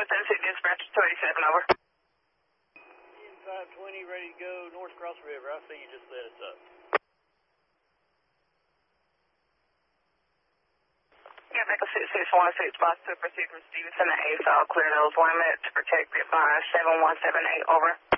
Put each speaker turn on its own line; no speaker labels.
576 dispatch 287, over.
520, ready to go, North Cross River. I see you just lit us up.
Yeah, Echo 6616, boss to proceed from Stevenson to ASAL, clear those limits, protected by 7178, over.